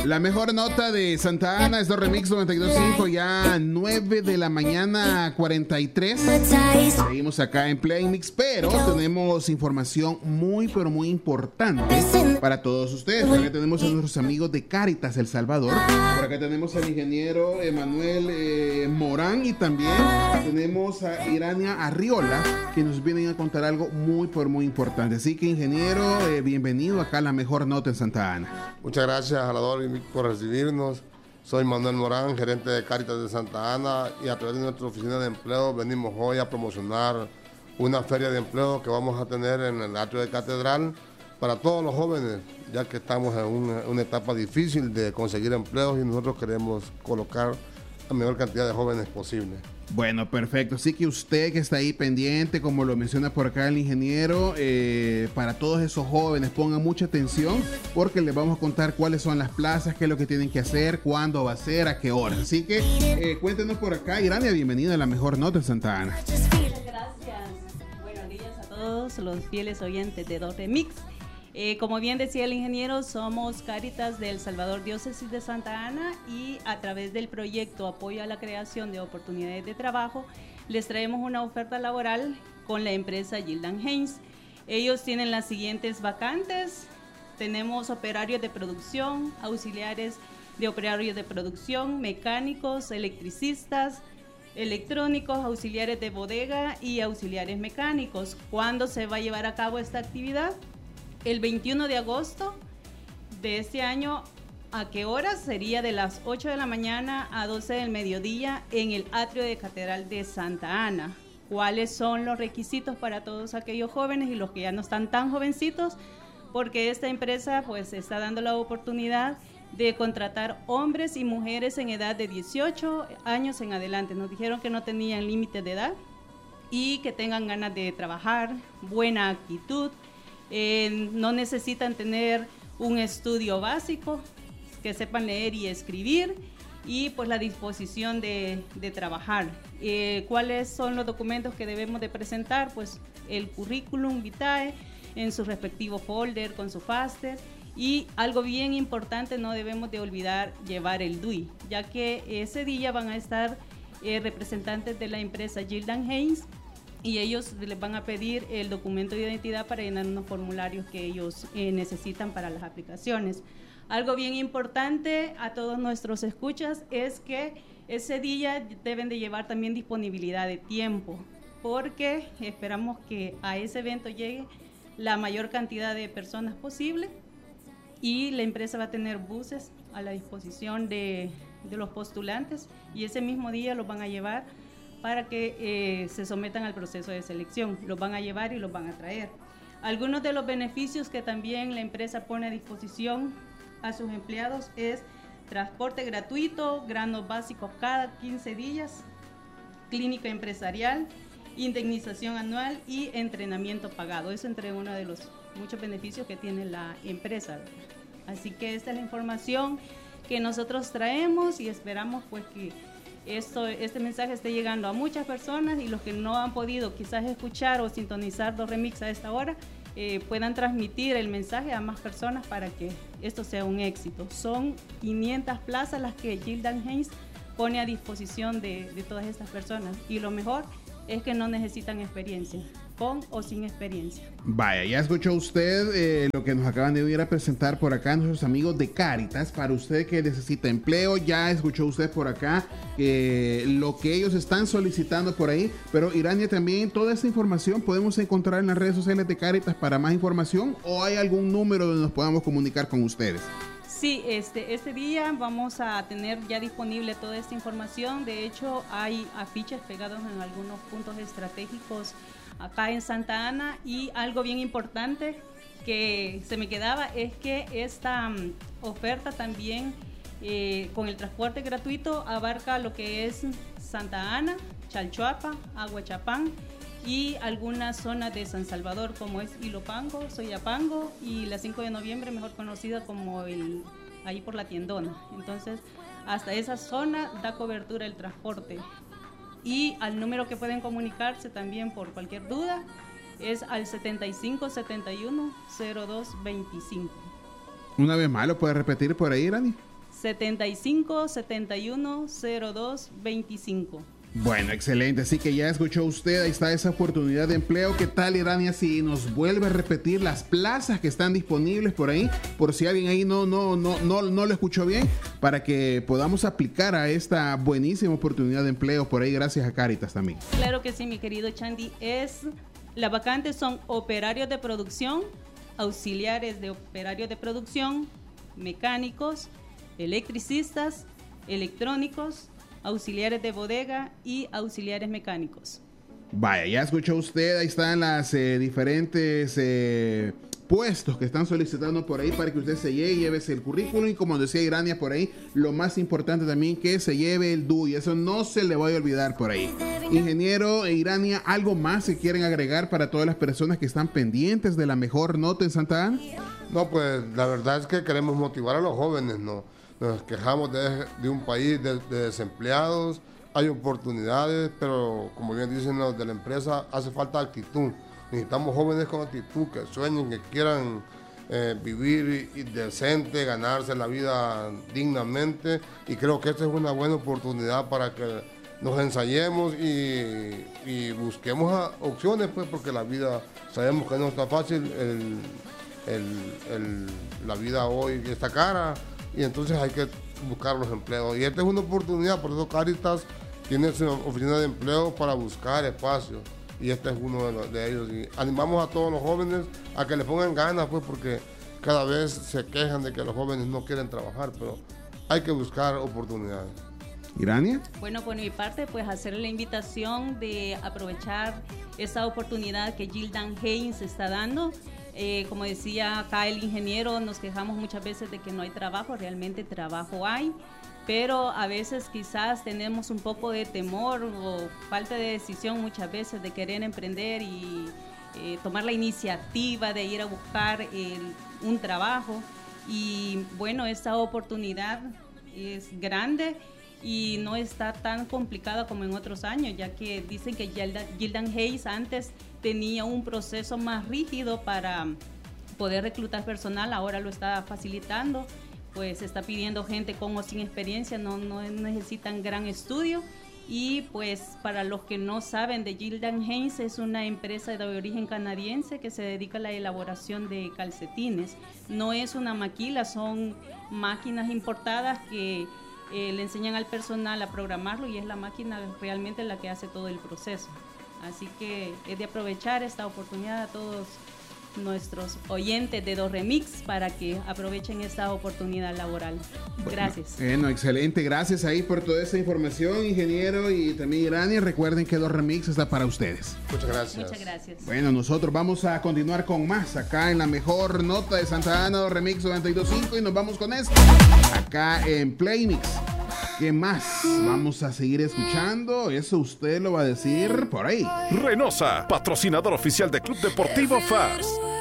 La mejor nota de Santa Ana es de Remix 92.5, ya 9 de la mañana 43. Seguimos acá en Play Mix, pero tenemos información muy, pero muy importante para todos ustedes. Por acá tenemos a nuestros amigos de Cáritas El Salvador. Por acá tenemos al ingeniero Emanuel Morán y también tenemos a Irania Arriola, que nos vienen a contar algo muy, pero muy importante. Así que, ingeniero, bienvenido acá a la mejor nota en Santa Ana. Muchas gracias, Jalador, por recibirnos. Soy Manuel Morán, gerente de Cáritas de Santa Ana, y a través de nuestra oficina de empleo venimos hoy a promocionar una feria de empleo que vamos a tener en el atrio de Catedral para todos los jóvenes, ya que estamos en una etapa difícil de conseguir empleos y nosotros queremos colocar la menor cantidad de jóvenes posible. Bueno, perfecto. Así que usted que está ahí pendiente, como lo menciona por acá el ingeniero, para todos esos jóvenes, pongan mucha atención porque les vamos a contar cuáles son las plazas, qué es lo que tienen que hacer, cuándo va a ser, a qué hora. Así que cuéntenos por acá. Irania, bienvenida a la mejor nota en Santa Ana. Muchas gracias. Buenos días a todos los fieles oyentes de Do Remix. Como bien decía el ingeniero, somos Cáritas de El Salvador, Diócesis de Santa Ana, y a través del proyecto Apoyo a la Creación de Oportunidades de Trabajo, les traemos una oferta laboral con la empresa Gildan Haynes. Ellos tienen las siguientes vacantes. Tenemos operarios de producción, auxiliares de operarios de producción, mecánicos, electricistas, electrónicos, auxiliares de bodega y auxiliares mecánicos. ¿Cuándo se va a llevar a cabo esta actividad? El 21 de agosto de este año. ¿A qué horas? Sería de las 8 de la mañana a 12 del mediodía en el atrio de Catedral de Santa Ana. ¿Cuáles son los requisitos para todos aquellos jóvenes y los que ya no están tan jovencitos? Porque esta empresa pues está dando la oportunidad de contratar hombres y mujeres en edad de 18 años en adelante. Nos dijeron que no tenían límite de edad y que tengan ganas de trabajar, buena actitud. No necesitan tener un estudio básico, que sepan leer y escribir, y pues la disposición de trabajar. ¿Cuáles son los documentos que debemos de presentar? Pues el currículum vitae en su respectivo folder con su FASTER, y algo bien importante, no debemos de olvidar llevar el DUI, ya que ese día van a estar representantes de la empresa Gildan Haynes, y ellos les van a pedir el documento de identidad para llenar unos formularios que ellos necesitan para las aplicaciones. Algo bien importante a todos nuestros escuchas es que ese día deben de llevar también disponibilidad de tiempo, porque esperamos que a ese evento llegue la mayor cantidad de personas posible, y la empresa va a tener buses a la disposición de los postulantes, y ese mismo día los van a llevar para que se sometan al proceso de selección. Los van a llevar y los van a traer. Algunos de los beneficios que también la empresa pone a disposición a sus empleados es transporte gratuito, granos básicos cada 15 días, clínica empresarial, indemnización anual y entrenamiento pagado. Eso entre uno de los muchos beneficios que tiene la empresa. Así que esta es la información que nosotros traemos, y esperamos pues que este mensaje esté llegando a muchas personas, y los que no han podido quizás escuchar o sintonizar Do Remix a esta hora puedan transmitir el mensaje a más personas para que esto sea un éxito. Son 500 plazas las que Gildan Haynes pone a disposición de todas estas personas, y lo mejor es que no necesitan experiencia, con o sin experiencia. Vaya, ya escuchó usted lo que nos acaban de venir a presentar por acá nuestros amigos de Cáritas. Para usted que necesita empleo, ya escuchó usted por acá lo que ellos están solicitando por ahí. Pero Irania, también toda esta información podemos encontrar en las redes sociales de Cáritas para más información, ¿o hay algún número donde nos podamos comunicar con ustedes? Sí, este día vamos a tener ya disponible toda esta información. De hecho, hay afiches pegados en algunos puntos estratégicos acá en Santa Ana, y algo bien importante que se me quedaba es que esta oferta también con el transporte gratuito abarca lo que es Santa Ana, Chalchuapa, Aguachapán y algunas zonas de San Salvador, como es Ilopango, Soyapango y la 5 de noviembre, mejor conocida como ahí por la Tiendona. Entonces, hasta esa zona da cobertura el transporte. Y al número que pueden comunicarse también por cualquier duda es al 7571-0225. Una vez más, ¿lo puede repetir por ahí, Irani? 75 71 02 25. Bueno, excelente. Así que ya escuchó usted, ahí está esa oportunidad de empleo. ¿Qué tal, Irania, si nos vuelve a repetir las plazas que están disponibles por ahí? Por si alguien ahí no lo escuchó bien, para que podamos aplicar a esta buenísima oportunidad de empleo por ahí, gracias a Cáritas también. Claro que sí, mi querido Chandy. Las vacantes son operarios de producción, auxiliares de operarios de producción, mecánicos, electricistas, electrónicos, auxiliares de bodega y auxiliares mecánicos. Vaya, ya escuchó usted, ahí están las diferentes puestos que están solicitando por ahí para que usted se llévese el currículum y, como decía Irania por ahí, lo más importante también, que se lleve el DUI, eso no se le vaya a olvidar por ahí. Ingeniero Irania, ¿algo más que quieren agregar para todas las personas que están pendientes de la mejor nota en Santa Ana? No, pues la verdad es que queremos motivar a los jóvenes, ¿no? Nos quejamos de un país de desempleados, hay oportunidades, pero como bien dicen los de la empresa, hace falta actitud. Necesitamos jóvenes con actitud, que sueñen, que quieran vivir decente, ganarse la vida dignamente, y creo que esta es una buena oportunidad para que nos ensayemos y busquemos opciones, pues, porque la vida sabemos que no está fácil, la vida hoy está cara, y entonces hay que buscar los empleos. Y esta es una oportunidad, por eso Cáritas tiene su oficina de empleo para buscar espacios. Y este es uno de ellos. Y animamos a todos los jóvenes a que le pongan ganas, pues, porque cada vez se quejan de que los jóvenes no quieren trabajar, pero hay que buscar oportunidades. ¿Irania? Bueno, por mi parte, pues hacer la invitación de aprovechar esa oportunidad que Gildan Haynes está dando. Como decía acá el ingeniero, nos quejamos muchas veces de que no hay trabajo, realmente trabajo hay, pero a veces quizás tenemos un poco de temor o falta de decisión muchas veces de querer emprender y tomar la iniciativa de ir a buscar un trabajo. Y bueno, esta oportunidad es grande y no está tan complicada como en otros años, ya que dicen que Gildan Haynes antes tenía un proceso más rígido para poder reclutar personal, ahora lo está facilitando, pues está pidiendo gente con o sin experiencia, no necesitan gran estudio. Y pues para los que no saben, de Gildan Haynes es una empresa de origen canadiense que se dedica a la elaboración de calcetines. No es una maquila, son máquinas importadas que le enseñan al personal a programarlo y es la máquina realmente la que hace todo el proceso. Así que es de aprovechar esta oportunidad a todos nuestros oyentes de Dorremix para que aprovechen esta oportunidad laboral. Gracias. Bueno, excelente. Gracias ahí por toda esa información, ingeniero, y también Irania. Recuerden que Dorremix está para ustedes. Muchas gracias. Muchas gracias. Bueno, nosotros vamos a continuar con más acá en la mejor nota de Santa Ana, Dorremix 92.5, y nos vamos con esto acá en Playmix. ¿Qué más vamos a seguir escuchando? Eso usted lo va a decir por ahí. Renosa, patrocinador oficial de Club Deportivo FAS.